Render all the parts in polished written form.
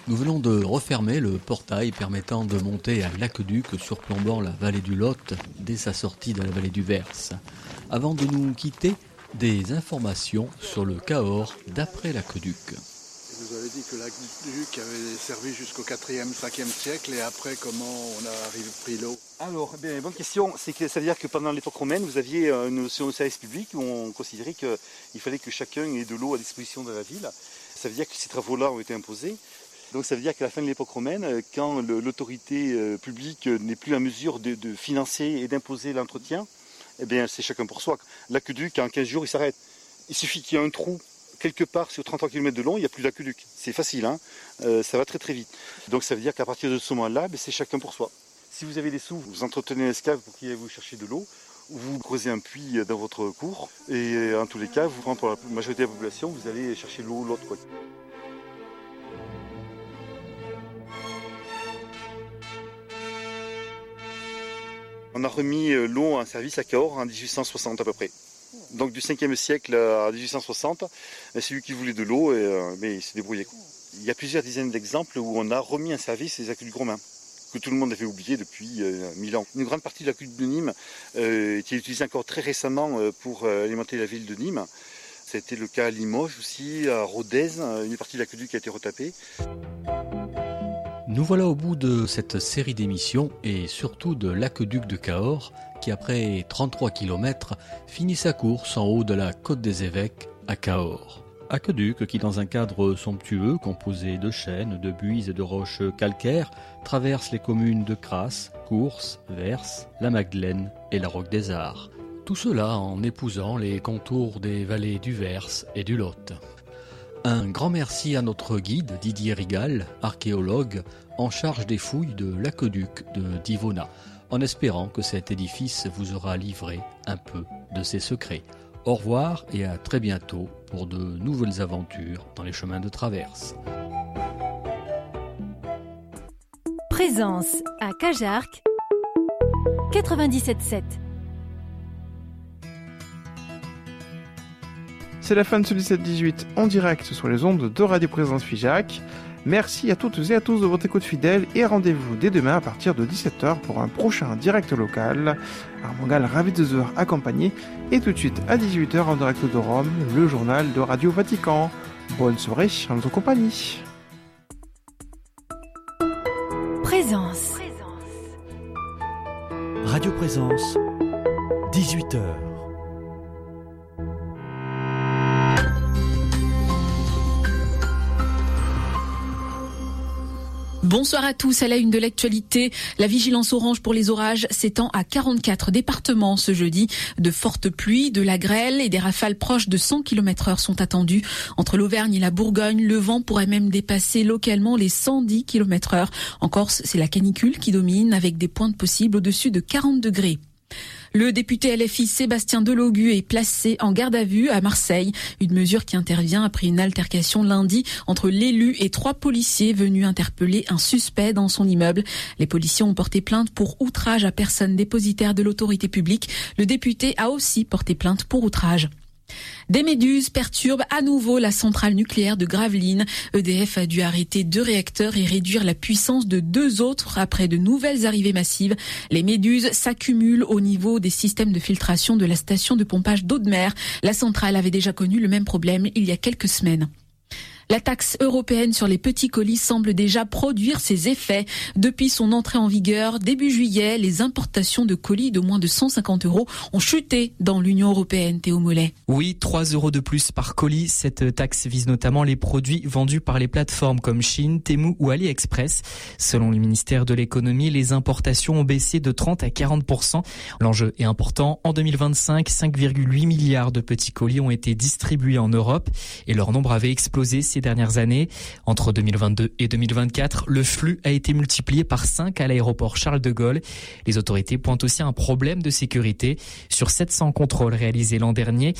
Nous venons de refermer le portail permettant de monter à l'aqueduc surplombant la vallée du Lot dès sa sortie de la vallée du Vers. Avant de nous quitter, des informations sur le Cahors d'après l'aqueduc. Vous avez dit que l'aqueduc avait servi jusqu'au 4e, 5e siècle et après comment on a pris l'eau? Alors, bonne question. C'est que ça veut dire que pendant l'époque romaine, vous aviez une notion de service public où on considérait qu'il fallait que chacun ait de l'eau à disposition de la ville. Ça veut dire que ces travaux-là ont été imposés. Donc ça veut dire qu'à la fin de l'époque romaine, quand l'autorité publique n'est plus en mesure de financer et d'imposer l'entretien, eh bien c'est chacun pour soi. L'aqueduc, en 15 jours, il s'arrête. Il suffit qu'il y ait un trou quelque part sur 33 km de long, il n'y a plus d'aqueduc. C'est facile, hein, ça va très très vite. Donc ça veut dire qu'à partir de ce moment-là, c'est chacun pour soi. Si vous avez des sous, vous entretenez un esclave pour qu'il aille vous chercher de l'eau, ou vous creusez un puits dans votre cour, et en tous les cas, vous, pour la majorité de la population, vous allez chercher l'eau l'autre côté. On a remis l'eau en service à Cahors en 1860 à peu près. Donc du 5e siècle à 1860, c'est lui qui voulait de l'eau, mais il s'est débrouillé. Il y a plusieurs dizaines d'exemples où on a remis en service les aqueducs romains, que tout le monde avait oublié depuis 1000 ans. Une grande partie de l'aqueduc de Nîmes était utilisée encore très récemment pour alimenter la ville de Nîmes. Ça a été le cas à Limoges aussi, à Rodez, une partie de l'aqueduc a été retapée. Nous voilà au bout de cette série d'émissions et surtout de l'aqueduc de Cahors qui, après 33 km, finit sa course en haut de la côte des Évêques à Cahors. Aqueduc qui, dans un cadre somptueux composé de chênes, de buis et de roches calcaires, traverse les communes de Crasse, Courses, Vers, la Magdeleine et la Roque des Arts. Tout cela en épousant les contours des vallées du Vers et du Lot. Un grand merci à notre guide Didier Rigal, archéologue en charge des fouilles de l'aqueduc de Divona, en espérant que cet édifice vous aura livré un peu de ses secrets. Au revoir et à très bientôt pour de nouvelles aventures dans les chemins de traverse. Présence à Cajarc 97.7. C'est la fin de ce 17-18 en direct sur les ondes de Radio Présence Figeac. Merci à toutes et à tous de votre écoute fidèle et rendez-vous dès demain à partir de 17h pour un prochain direct local. Armangal ravi de vous accompagner et tout de suite à 18h en direct de Rome, le journal de Radio Vatican. Bonne soirée en notre compagnie. Présence. Radio Présence, 18h. Bonsoir à tous. À la une de l'actualité, la vigilance orange pour les orages s'étend à 44 départements ce jeudi. De fortes pluies, de la grêle et des rafales proches de 100 km/h sont attendues. Entre l'Auvergne et la Bourgogne, le vent pourrait même dépasser localement les 110 km/h. En Corse, c'est la canicule qui domine avec des pointes possibles au-dessus de 40 degrés. Le député LFI Sébastien Delogu est placé en garde à vue à Marseille. Une mesure qui intervient après une altercation lundi entre l'élu et 3 policiers venus interpeller un suspect dans son immeuble. Les policiers ont porté plainte pour outrage à personne dépositaire de l'autorité publique. Le député a aussi porté plainte pour outrage. Des méduses perturbent à nouveau la centrale nucléaire de Gravelines. EDF a dû arrêter 2 réacteurs et réduire la puissance de 2 autres après de nouvelles arrivées massives. Les méduses s'accumulent au niveau des systèmes de filtration de la station de pompage d'eau de mer. La centrale avait déjà connu le même problème il y a quelques semaines. La taxe européenne sur les petits colis semble déjà produire ses effets. Depuis son entrée en vigueur, début juillet, les importations de colis de moins de 150 € ont chuté dans l'Union européenne. Théo Mollet. Oui, 3 € de plus par colis. Cette taxe vise notamment les produits vendus par les plateformes comme Chine, Temu ou AliExpress. Selon le ministère de l'économie, les importations ont baissé de 30 à 40%. L'enjeu est important. En 2025, 5,8 milliards de petits colis ont été distribués en Europe et leur nombre avait explosé ces dernières années. Entre 2022 et 2024, le flux a été multiplié par 5 à l'aéroport Charles de Gaulle. Les autorités pointent aussi un problème de sécurité. Sur 700 contrôles réalisés l'an dernier,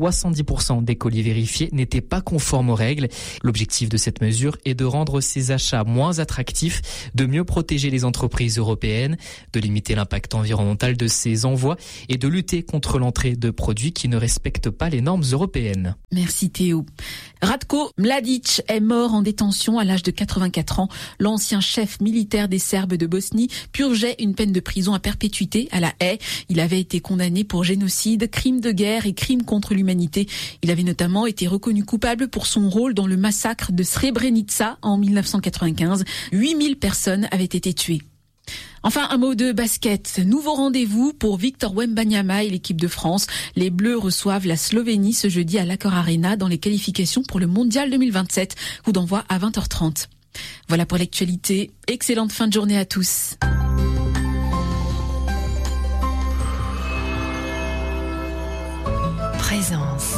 70% des colis vérifiés n'étaient pas conformes aux règles. L'objectif de cette mesure est de rendre ces achats moins attractifs, de mieux protéger les entreprises européennes, de limiter l'impact environnemental de ces envois et de lutter contre l'entrée de produits qui ne respectent pas les normes européennes. Merci Théo. Ratko Mladic Mladic est mort en détention à l'âge de 84 ans. L'ancien chef militaire des Serbes de Bosnie purgeait une peine de prison à perpétuité à La Haye. Il avait été condamné pour génocide, crime de guerre et crime contre l'humanité. Il avait notamment été reconnu coupable pour son rôle dans le massacre de Srebrenica en 1995. 8000 personnes avaient été tuées. Enfin, un mot de basket. Nouveau rendez-vous pour Victor Wembanyama et l'équipe de France. Les Bleus reçoivent la Slovénie ce jeudi à l'Accor Arena dans les qualifications pour le Mondial 2027. Coup d'envoi à 20h30. Voilà pour l'actualité. Excellente fin de journée à tous. Présence.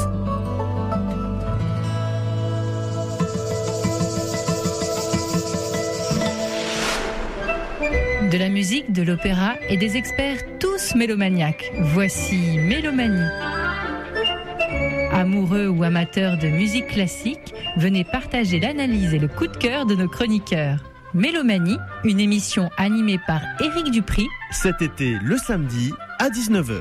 De la musique, de l'opéra et des experts tous mélomaniaques. Voici Mélomanie. Amoureux ou amateurs de musique classique, venez partager l'analyse et le coup de cœur de nos chroniqueurs. Mélomanie, une émission animée par Éric Dupri. Cet été, le samedi, à 19h.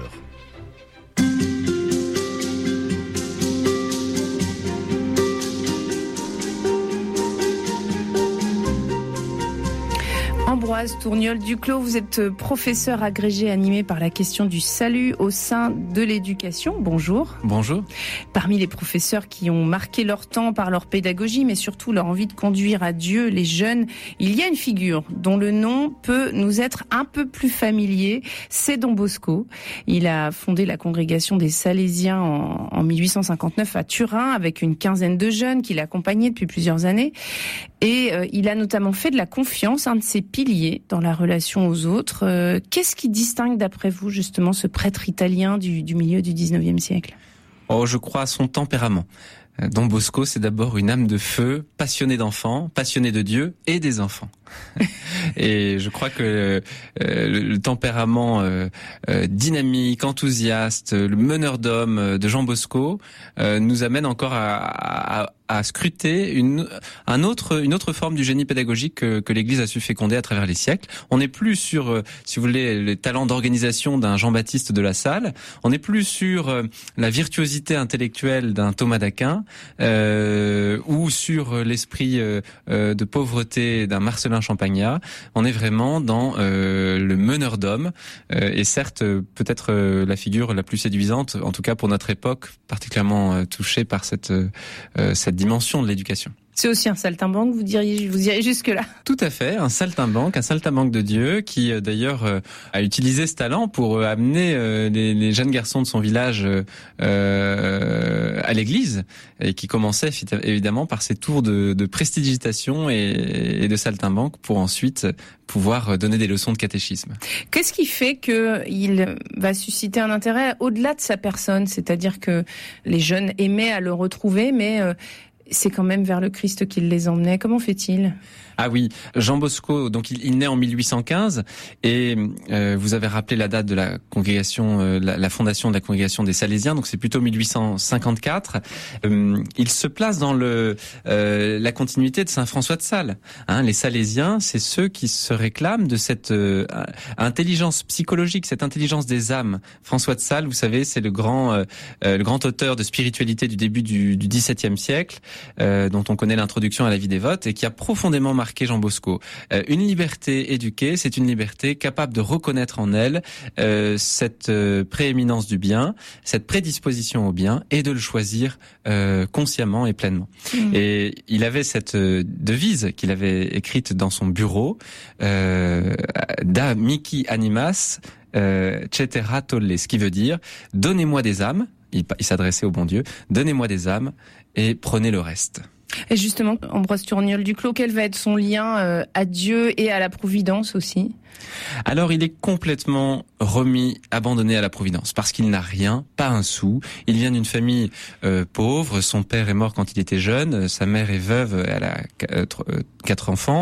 Ambroise Tourniol-Duclos, vous êtes professeur agrégé animé par la question du salut au sein de l'éducation. Bonjour. Bonjour. Parmi les professeurs qui ont marqué leur temps par leur pédagogie, mais surtout leur envie de conduire à Dieu les jeunes, il y a une figure dont le nom peut nous être un peu plus familier, c'est Don Bosco. Il a fondé la congrégation des Salésiens en 1859 à Turin avec une quinzaine de jeunes qu'il accompagnait depuis plusieurs années. Et il a notamment fait de la confiance un de ses piliers dans la relation aux autres. Qu'est-ce qui distingue d'après vous justement ce prêtre italien du milieu du 19e siècle ? Je crois à son tempérament. Don Bosco, c'est d'abord une âme de feu, passionné d'enfants, passionné de Dieu et des enfants. Et je crois que le tempérament dynamique, enthousiaste, le meneur d'hommes de Jean Bosco nous amène encore à scruter une autre forme du génie pédagogique que l'Église a su féconder à travers les siècles. On n'est plus sur, si vous voulez, les talents d'organisation d'un Jean-Baptiste de La Salle. On n'est plus sur la virtuosité intellectuelle d'un Thomas d'Aquin ou sur l'esprit de pauvreté d'un Marcellin Champagnat. On est vraiment dans le meneur d'hommes et certes peut-être la figure la plus séduisante, en tout cas pour notre époque, particulièrement touchée par cette dimension de l'éducation. C'est aussi un saltimbanque, vous iriez jusque-là. Tout à fait, un saltimbanque de Dieu qui d'ailleurs a utilisé ce talent pour amener les jeunes garçons de son village à l'église et qui commençait évidemment par ses tours de prestidigitation et de saltimbanque pour ensuite pouvoir donner des leçons de catéchisme. Qu'est-ce qui fait qu'il va susciter un intérêt au-delà de sa personne ? C'est-à-dire que les jeunes aimaient à le retrouver, mais c'est quand même vers le Christ qu'il les emmenait. Comment fait-il ? Ah oui, Jean Bosco, donc il naît en 1815 et vous avez rappelé la date de la congrégation, la fondation de la congrégation des Salésiens, donc c'est plutôt 1854. Il se place dans la continuité de Saint François de Sales. Les Salésiens, c'est ceux qui se réclament de cette intelligence psychologique, cette intelligence des âmes. François de Sales, vous savez, c'est le grand auteur de spiritualité du début du XVIIe siècle, dont on connaît l'introduction à la vie dévote et qui a profondément marqué Jean Bosco. Une liberté éduquée, c'est une liberté capable de reconnaître en elle cette prééminence du bien, cette prédisposition au bien et de le choisir consciemment et pleinement. Et il avait cette devise qu'il avait écrite dans son bureau, Da mihi animas cetera tolle, ce qui veut dire donnez-moi des âmes, il s'adressait au bon Dieu, donnez-moi des âmes et prenez le reste. Et justement, Ambroise Tourniol-Duclos, quel va être son lien à Dieu et à la Providence aussi ? Alors il est complètement abandonné à la Providence, parce qu'il n'a rien, pas un sou. Il vient d'une famille pauvre, son père est mort quand il était jeune, sa mère est veuve, elle a 3 enfants,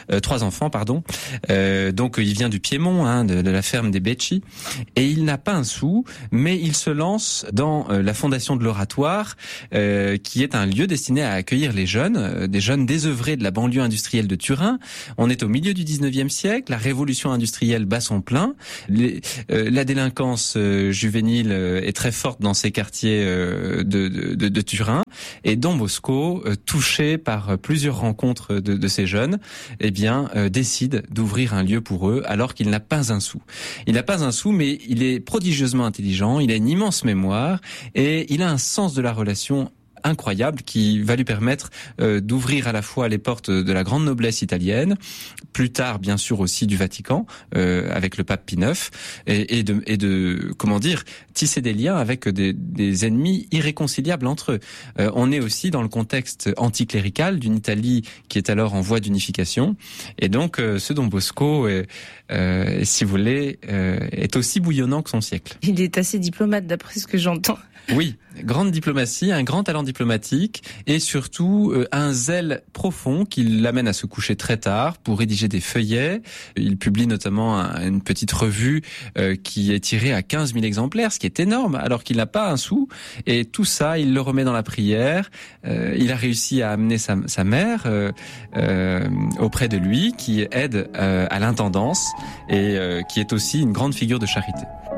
donc il vient du Piémont, de la ferme des Becci, et il n'a pas un sou, mais il se lance dans la fondation de l'Oratoire, qui est un lieu destiné à accueillir les des jeunes désœuvrés de la banlieue industrielle de Turin. On est au milieu du 19e siècle, la révolution industrielle bat son plein, la délinquance juvénile est très forte dans ces quartiers de Turin, et Don Bosco, touché par plusieurs rencontres de ces jeunes, décide d'ouvrir un lieu pour eux alors qu'il n'a pas un sou. Il n'a pas un sou, mais il est prodigieusement intelligent, il a une immense mémoire et il a un sens de la relation incroyable qui va lui permettre d'ouvrir à la fois les portes de la grande noblesse italienne, plus tard bien sûr aussi du Vatican avec le pape Pie IX, et de tisser des liens avec des ennemis irréconciliables entre eux. On est aussi dans le contexte anticlérical d'une Italie qui est alors en voie d'unification, et donc ce Don Bosco si vous voulez est aussi bouillonnant que son siècle. Il est assez diplomate d'après ce que j'entends. Oui, grande diplomatie, un grand talent diplomatique et surtout un zèle profond qui l'amène à se coucher très tard pour rédiger des feuillets. Il publie notamment une petite revue qui est tirée à 15 000 exemplaires, ce qui est énorme alors qu'il n'a pas un sou. Et tout ça, il le remet dans la prière. Il a réussi à amener sa mère auprès de lui, qui aide à l'intendance et qui est aussi une grande figure de charité.